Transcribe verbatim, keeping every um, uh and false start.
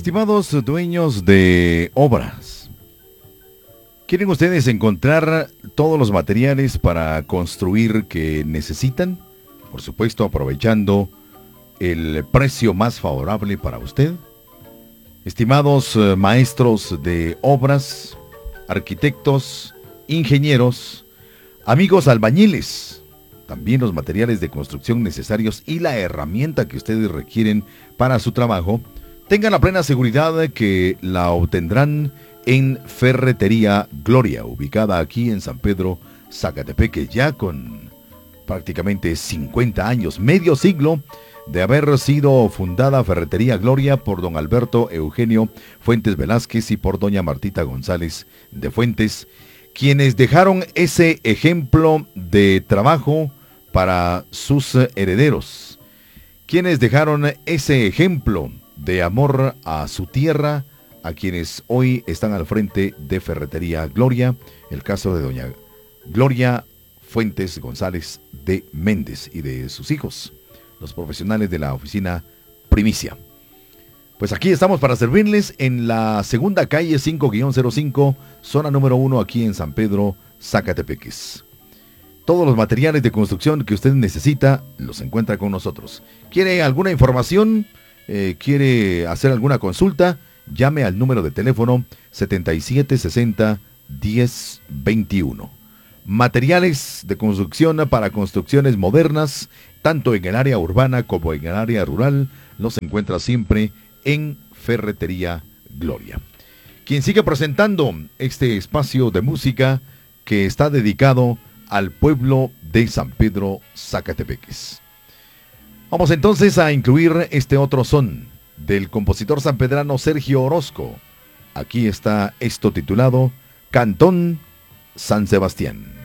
Estimados dueños de obras, ¿quieren ustedes encontrar todos los materiales para construir que necesitan? Por supuesto, aprovechando el precio más favorable para usted. Estimados eh, maestros de obras, arquitectos, ingenieros, amigos albañiles, también los materiales de construcción necesarios y la herramienta que ustedes requieren para su trabajo, tengan la plena seguridad de que la obtendrán en Ferretería Gloria, ubicada aquí en San Pedro, Zacatepeque, ya con prácticamente cincuenta años, medio siglo de haber sido fundada Ferretería Gloria por don Alberto Eugenio Fuentes Velázquez y por doña Martita González de Fuentes, quienes dejaron ese ejemplo de trabajo para sus herederos, quienes dejaron ese ejemplo de amor a su tierra, a quienes hoy están al frente de Ferretería Gloria, el caso de doña Gloria Fuentes González de Méndez y de sus hijos, los profesionales de la oficina Primicia. Pues aquí estamos para servirles en la segunda calle cinco guión cero cinco, zona número uno, aquí en San Pedro, Zacatepeques. Todos los materiales de construcción que usted necesita los encuentra con nosotros. ¿Quiere alguna información? Eh, ¿Quiere hacer alguna consulta? Llame al número de teléfono setenta y siete sesenta diez veintiuno. Materiales de construcción para construcciones modernas, tanto en el área urbana como en el área rural, los encuentra siempre en Ferretería Gloria. Quien sigue presentando este espacio de música que está dedicado al pueblo de San Pedro, Zacatepeques. Vamos entonces a incluir este otro son del compositor sanpedrano Sergio Orozco. Aquí está esto titulado Cantón San Sebastián.